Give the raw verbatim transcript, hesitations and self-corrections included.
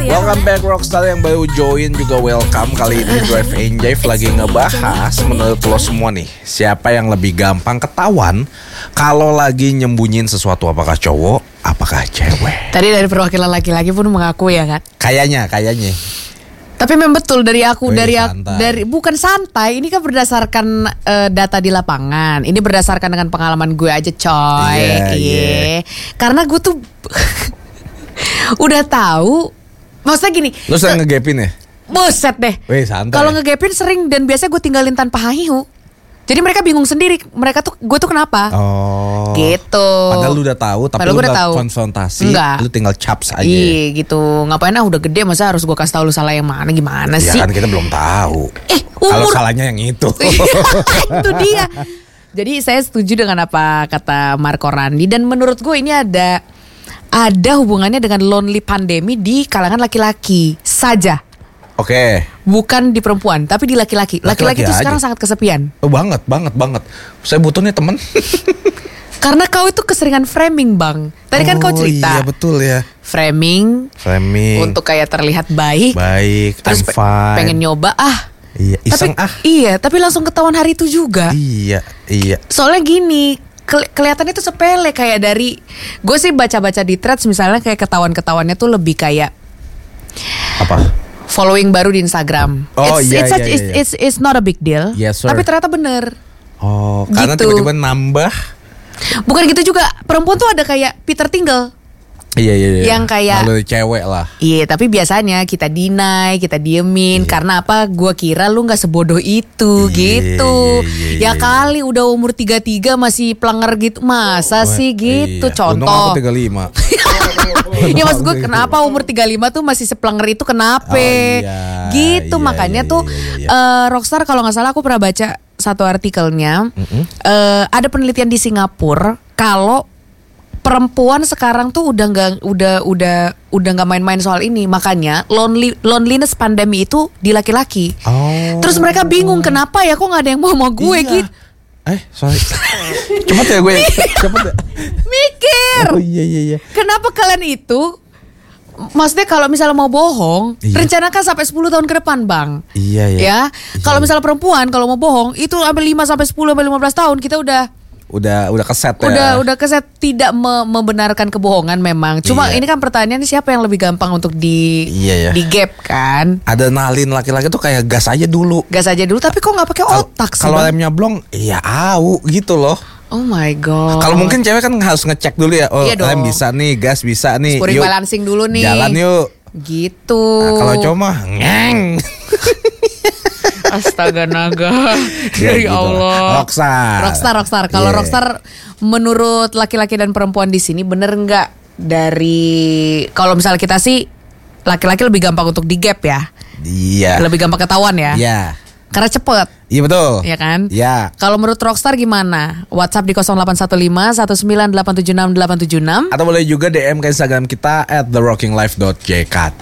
ya. Welcome back Rockstar yang baru join juga welcome. Kali ini Drive and Jive lagi ngebahas menurut lo semua nih, siapa yang lebih gampang ketahuan kalau lagi nyembunyiin sesuatu, apakah cowok, apakah cewek? Tadi dari perwakilan laki-laki pun mengaku ya kan. Kayaknya, kayaknya. Tapi memang betul dari aku, Wih, dari aku, santai. dari bukan santai. Ini kan berdasarkan uh, data di lapangan. Ini berdasarkan dengan pengalaman gue aja, coy. Iya, Iya. iya. Karena gue tuh udah tahu. Maksudnya gini. Lo sering ngegapin ya? Buset deh. Wih, santai. Kalau ngegapin sering dan biasanya gue tinggalin tanpa hahihu. Jadi mereka bingung sendiri. Mereka tuh, gue tuh kenapa? Oh. Gitu. Padahal lu udah tahu, tapi Padahal lu udah udah tahu. konfrontasi, Enggak. lu tinggal caps aja. Iya gitu. Ngapain ah udah gede masa harus gue kasih tahu lu salah yang mana, gimana Ya sih? kan kita belum tahu. Eh, Kalau umur salahnya yang itu. itu dia. Jadi saya setuju dengan apa kata Marco Randi, dan menurut gue ini ada ada hubungannya dengan lonely pandemi di kalangan laki-laki saja. Oke. Bukan di perempuan, tapi di laki-laki. Laki-laki itu Laki-laki sekarang aja. sangat kesepian. Oh, banget, banget, banget. Saya butuh nih temen. Karena kau itu keseringan framing, Bang. Tadi kan kau cerita. Iya betul ya. Framing Framing. untuk kayak terlihat baik. Baik, Terus I'm pe- fine. pengen nyoba ah. Iya, iseng Tapi ah. iya, tapi langsung ketahuan hari itu juga. Iya, iya. Soalnya gini, ke- kelihatannya tuh sepele, kayak dari gue sih baca-baca di threads misalnya kayak ketahuan-ketahuannya tuh lebih kayak Apa? following baru di Instagram. Oh, it's, iya, it's, iya, such- iya, it's, iya. it's, it's not a big deal. Yes, sir. Tapi ternyata bener. Oh, karena Gitu. tiba-tiba nambah. Bukan gitu juga, perempuan tuh ada kayak Peter Tingle. Iya, iya, iya. Yang kayak- Lalu cewek lah. Iya, tapi biasanya kita deny, kita diemin. Iya. Karena apa? Gua kira lu gak sebodoh itu, Iya, gitu. iya, iya, Ya iya. kali udah umur tiga puluh tiga masih plenger gitu. Masa sih gitu, Iya. contoh. Untung aku tiga puluh lima. Ya maksud gue kenapa umur tiga puluh lima tuh masih sepelenger itu kenapa? Oh, iya, Gitu iya, makanya iya, tuh iya, iya. eh, Rockstar kalau nggak salah aku pernah baca satu artikelnya. eh, ada penelitian di Singapura kalau perempuan sekarang tuh udah nggak udah udah udah nggak main-main soal ini, makanya lonely loneliness pandemi itu di laki-laki. Oh. Terus mereka bingung kenapa ya kok nggak ada yang mau sama gue Iya. gitu. Eh, sorry. Cepet ya gue. Cepet ya. Mikir. Oh iya iya iya. Kenapa kalian itu, maksudnya kalau misalnya mau bohong, Iya. rencanakan sampai sepuluh tahun ke depan, Bang. Iya iya. Ya, Iya. kalau misalnya perempuan kalau mau bohong itu sampai lima sampai sepuluh sampai lima belas tahun kita udah Udah udah keset ya. udah udah keset tidak me- membenarkan kebohongan memang. Cuma Iya. ini kan pertanyaannya siapa yang lebih gampang untuk di Iya, ya. di gap kan? Adrenalin laki-laki tuh kayak gas aja dulu. Gas aja dulu, tapi kok nggak pakai Kal- otak sih? Kalau Bang? remnya blong, ya au gitu loh. Oh my god. Kalau mungkin cewek kan harus ngecek dulu ya. Oh, Iya dong. rem bisa nih, gas bisa nih. Spring Yuk, balancing dulu nih. jalan yuk. Gitu. Nah, kalau cowok mah ngeng. Astaga naga. Ya, Dari gitu lah. Allah. Rockstar. Rockstar, rockstar. Kalau Yeah. rockstar menurut laki-laki dan perempuan di sini bener nggak dari kalau misalnya kita sih laki-laki lebih gampang untuk di gap ya. Iya. Lebih gampang ketahuan ya. Iya. Karena cepet. Iya betul. Iya kan? Iya. Kalau menurut Rockstar gimana? WhatsApp di nol delapan satu lima satu sembilan delapan tujuh enam delapan tujuh enam. Atau boleh juga D M ke Instagram kita at the rocking life dot j k t.